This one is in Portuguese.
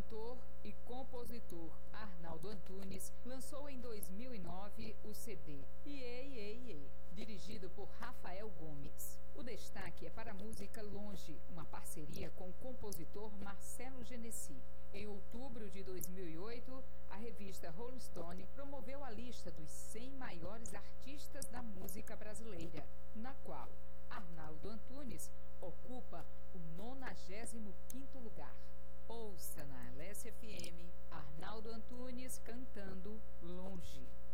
cantor e compositor Arnaldo Antunes lançou em 2009 o CD Iê, Iê, Iê, dirigido por Rafael Gomes. O destaque é para a música Longe, uma parceria com o compositor Marcelo Genesi. Em outubro de 2008, a revista Rolling Stone promoveu a lista dos 100 maiores artistas da música brasileira, na qual Arnaldo Antunes ocupa o 95º lugar. Ouça na LSFM Arnaldo Antunes cantando Longe.